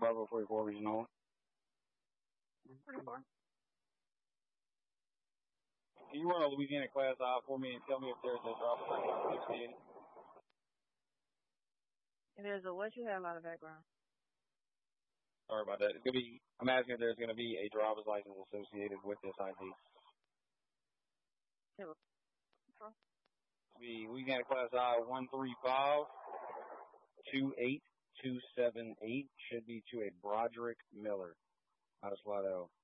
Bravo 44 Regional. 44. Can you run a Louisiana Class I for me and tell me if there's a driver's license associated? If there's a what, you have a lot of background. Sorry about that. I'm asking if there's going to be a driver's license associated with this ID. The Louisiana Class I 135-28278 should be to a Broderick Miller out of Slidell.